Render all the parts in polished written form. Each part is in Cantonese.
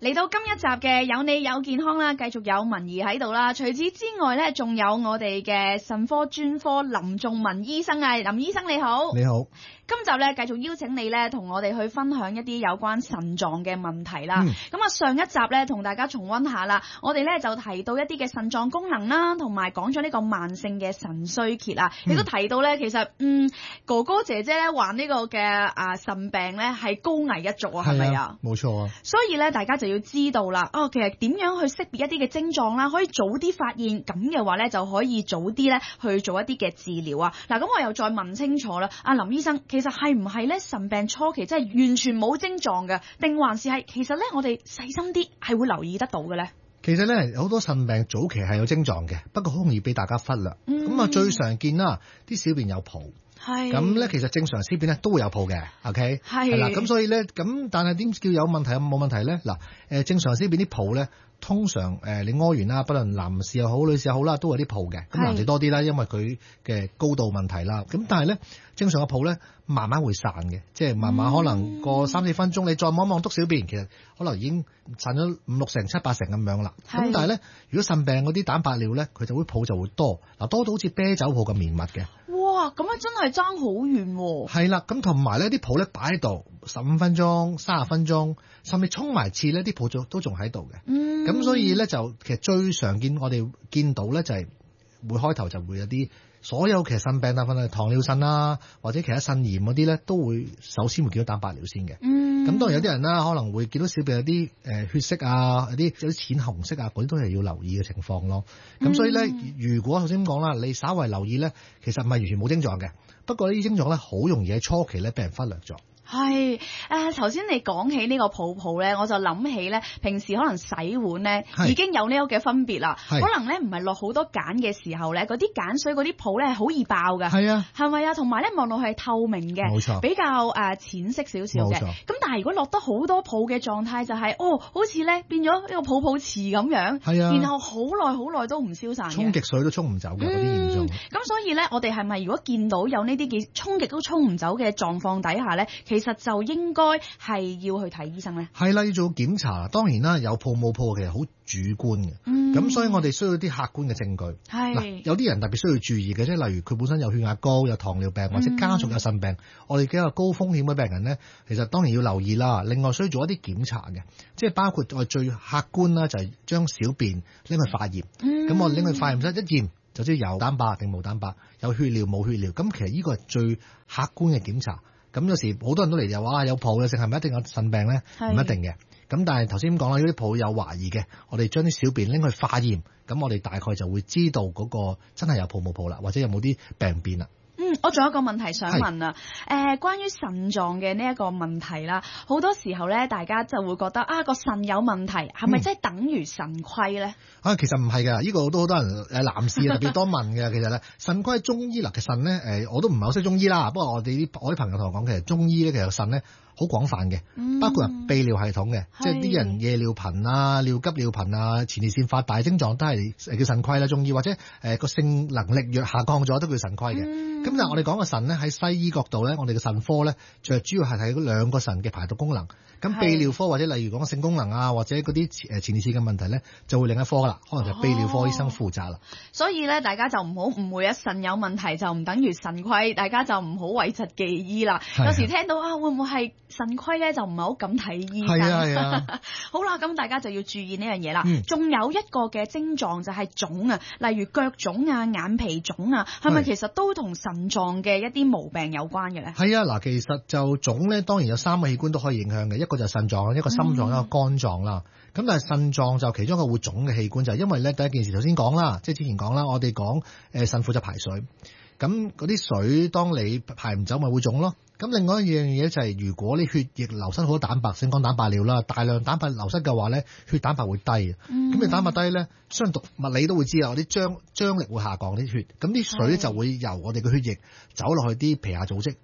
嚟到今一集嘅有你有健康啦，繼續有文儀喺度啦。除此之外咧，仲有我哋嘅腎科專科林仲文醫生啊，林醫生你好。 你好。 今集咧繼續邀請你咧，同我哋去分享一啲有關腎臟嘅問題啦。咁上一集咧，同大家重溫下啦，我哋咧就提到一啲嘅腎臟功能啦，同埋講咗呢個慢性嘅腎衰竭啊，亦都提到咧，其實哥哥姐姐咧患呢個嘅腎病咧係高危一族啊，係咪啊？ 冇錯啊。 所以咧，大家就要知道啦，其實點樣去識別一啲嘅症狀啦，可以早啲發現，咁嘅話咧就可以早啲咧去做一啲嘅治療啊。嗱，咁我又再問清楚啦，阿林醫生，其實係唔係咧腎病初期真係完全冇症狀嘅，定還是係其實咧我哋細心啲係會留意得到嘅咧？ 其實咧好多腎病早期係有症狀嘅，不過好容易俾大家忽略。咁最常見啦，啲小便有泡。咁咧，其實正常小便咧都會有泡嘅 ，OK？ 係啦，咁所以咧，咁但係點叫有問題冇問題咧？嗱，正常小便啲泡咧，通常你屙完啦，不論男士又好，女士又好啦，都有啲泡嘅。咁男士多啲啦，因為佢嘅高度問題啦。咁但係咧，正常嘅泡咧，慢慢會散嘅，即係慢慢可能過3-4分鐘，你再望一望篤小便，其實可能已經散咗5-6成、7-8成咁樣啦。咁但係咧，如果腎病嗰啲蛋白尿咧，佢就會泡就會多，多到好似啤酒泡咁綿密嘅。 哇，咁樣真係爭好遠喎！ 係啦，咁同埋咧啲泡咧擺喺度15分鐘、30分鐘，甚至沖埋次咧啲泡都仲喺度嘅。咁所以咧就其實最常見我哋見到咧就係會開頭就會有啲所有其實腎病大部分係糖尿腎啦，或者其他腎炎嗰啲咧都會首先會見到蛋白尿先嘅。咁當然有啲人啦可能會見到小便有啲血色啊，有啲淺紅色啊，嗰啲都係要留意嘅情況咯。咁所以咧，如果頭先咁講啦，你稍為留意咧，其實唔係完全冇症狀嘅，不過呢啲症狀咧好容易喺初期咧俾人忽略咗。 係頭先你講起呢個泡泡咧，我就諗起咧，平時可能洗碗咧已經有呢個嘅分別啦。可能咧唔係落好多鹼嘅時候咧，嗰啲鹼水嗰啲泡咧係好易爆㗎。係啊，係咪啊？同埋咧望落去係透明嘅，冇錯，比較淺色少少嘅。咁但係如果落得好多泡嘅狀態就係好似咧變咗一個泡泡池咁樣。係啊，然後好耐都唔消散嘅，沖極水都沖唔走嘅嗰啲嚴重。咁所以咧，我哋係咪如果見到有呢啲嘅沖極都沖唔走嘅狀況底下咧，其實就應該係要去睇醫生咧。係啦，要做檢查。當然啦，有泡冇泡其實好主觀嘅。咁所以我哋需要啲客觀嘅證據。係有啲人特別需要注意嘅，即係例如佢本身有血壓高、有糖尿病或者家族有腎病，我哋比較高風險嘅病人咧，其實當然要留意啦。另外需要做一啲檢查嘅，即係包括我最客觀啦，就係將小便拎去化驗。咁我拎去化驗室一驗，就知有蛋白定冇蛋白，有血尿冇血尿。咁其實呢個係最客觀嘅檢查。咁有時好多人都嚟就話有泡嘅，係咪一定有腎病咧？唔一定嘅。咁但係頭先咁講啦，如果啲泡有懷疑嘅，我哋將啲小便拎去化驗，咁我哋大概就會知道嗰個真係有泡冇泡啦，或者有冇啲病變啦。我仲有一個問題想問啊，關於腎臟嘅呢一個問題啦，好多時候咧，大家就會覺得個腎有問題，係咪即係等於腎虧咧？其實唔係㗎，呢個都好多人男士特別多問嘅。其實咧，腎虧中醫嘅腎咧，我都唔係好識中醫啦。不過我啲朋友同我講，其實中醫咧其實腎咧好廣泛嘅，包括泌尿系統嘅，即係啲人夜尿頻啊、尿急尿頻啊、前列腺發大症狀都係叫腎虧啦。中醫或者個性能力弱下降咗都叫腎虧嘅。咁但係我哋講個腎咧喺西醫角度咧，我哋嘅腎科咧就主要係睇嗰兩個腎嘅排毒功能。咁泌尿科或者例如講個性功能啊，或者嗰啲前列腺嘅問題咧，就會另一科噶啦，可能就泌尿科醫生負責啦。所以咧，大家就唔好誤會腎有問題就唔等於腎虧，大家就唔好諱疾忌醫啦。有時聽到會唔會係腎虧咧，就唔係好敢睇醫生。係啊。好啦，咁大家就要注意呢樣嘢啦。仲有一個嘅症狀就係腫啊，例如腳腫啊、眼皮腫啊，係咪其實都同腎臟嘅一啲毛病有關嘅咧？係啊，嗱，其實就腫咧，當然有3個器官都可以影響嘅，一個就係腎臟，一個心臟，一個肝臟啦。咁但係腎臟就其中一個會腫嘅器官，就係因為咧第一件事頭先講啦，即係之前講啦，我哋講腎負責排水，咁嗰啲水當你排唔走咪會腫咯。咁另外一樣嘢就係如果你血液流失好多蛋白，先講蛋白尿啦，大量蛋白流失嘅話咧，血蛋白會低。咁你蛋白低咧，相讀物理都會知啊，我啲張力會下降啲血，咁啲水就會由我哋嘅血液走落去啲皮下組織。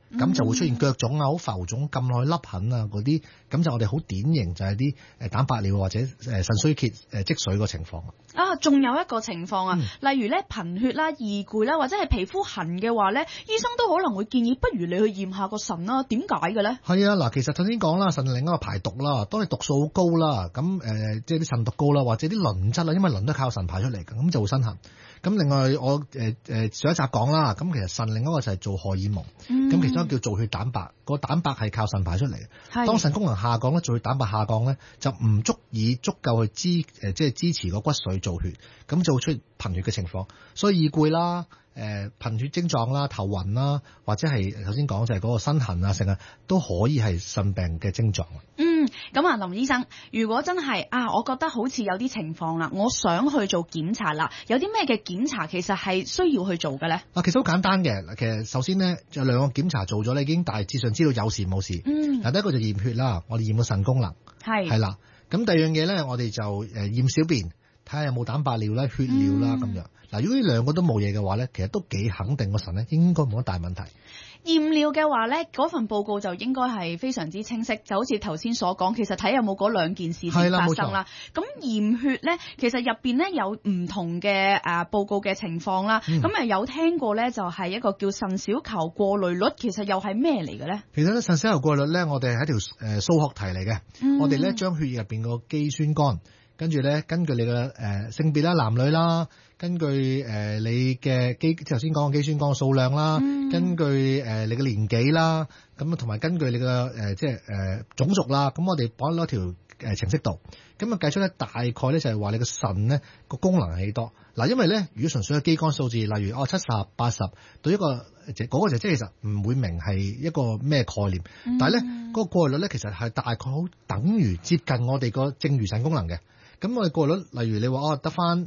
咁就會出現腳腫啊、好浮腫、撳落去凹痕啊嗰啲，咁就我哋好典型就係啲蛋白尿或者腎衰竭積水個情況。 啊，仲有一個情況啊，例如咧貧血啦、易攰啦，或者係皮膚痕嘅話咧，醫生都可能會建議，不如你去驗下個腎啦。點解嘅咧？係啊，嗱，其實頭先講啦，腎另一個排毒啦，當你毒素好高啦，咁即係啲腎毒高啦，或者啲磷質啦，因為磷都靠腎排出嚟嘅，咁就會身痕。咁另外我上一集講啦，咁其實腎另一個就係做荷爾蒙，咁其中一個叫造血蛋白，個蛋白係靠腎排出嚟嘅。當腎功能下降咧，造血蛋白下降咧，就唔足夠去即係支持個骨髓造血，咁就會出現貧血嘅情況。所以易攰啦、貧血症狀啦、頭暈啦，或者係頭先講就係嗰個身痕啊，成日都可以係腎病嘅症狀。 咁啊，林醫生，如果真係我覺得好似有啲情況啦，我想去做檢查啦，有啲咩嘅檢查其實係需要去做嘅咧？其實好簡單嘅。其實首先呢，有兩個檢查做咗咧，已經大致上知道有事冇事。第一個就驗血啦，我哋驗個腎功能係啦。咁第二樣嘢咧，我哋就驗小便，睇下有冇蛋白尿啦、血尿啦咁樣。嗱，如果呢兩個都冇嘢嘅話咧，其實都幾肯定個腎咧應該冇乜大問題。 驗尿嘅話咧，嗰份報告就應該係非常之清晰，就好似頭先所講，其實睇有冇嗰兩件事情發生啦。咁驗血咧，其實入邊咧有唔同嘅報告嘅情況啦。咁有聽過咧，就係一個叫腎小球過濾率，其實又係咩嚟嘅咧？其實咧， 腎小球過濾率咧，我哋係一條數學題嚟嘅。我哋咧將血液入邊個肌酸酐，跟住咧根據你嘅性別啦、男女啦，根據你嘅即係頭先講嘅肌酸酐嘅數量啦，根據你嘅年紀啦，咁同埋根據你嘅即係種族啦，咁我哋綁落條程式度，咁計出咧大概咧就係話你嘅腎咧個功能係幾多。嗱，因為咧如果純粹嘅肌酐數字，例如70、80，對一個嗰個就即係其實唔會明係一個咩概念，但係咧嗰個過濾率咧其實係大概好等於接近我哋個剩餘腎功能嘅。咁我哋過濾率，例如你話得翻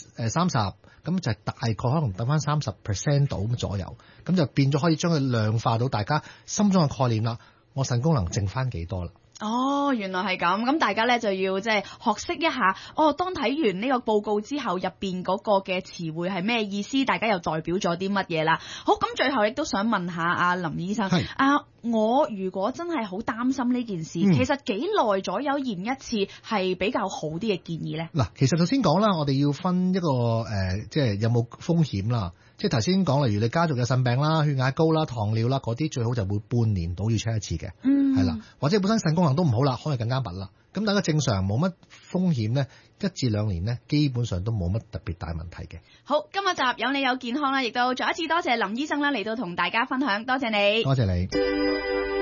30，咁就係大概可能得翻30% 到咁左右，咁就變咗可以將佢量化到大家心中嘅概念啦。我腎功能剩翻幾多啦？ 原來係咁，咁大家咧就要即係學識一下。當睇完呢個報告之後，入邊嗰個嘅詞彙係咩意思？大家又代表咗啲乜嘢啦？好，咁最後亦都想問下阿林醫生，我如果真係好擔心呢件事，其實幾耐左右驗一次係比較好啲嘅建議咧？嗱， 其實頭先講啦，我哋要分一個即係有冇風險啦。即係頭先講，例如你家族嘅腎病啦、血壓高啦、糖尿啦嗰啲，最好就會半年到要 check 一次嘅，係啦。或者本身腎功能都唔好啦，可能更加密啦。咁大家正常冇乜風險咧，1至2年咧，基本上都冇乜特別大問題嘅。 好，今日集有你有健康啦，亦都再一次多謝林醫生啦嚟到同大家分享，多謝你， 多謝你。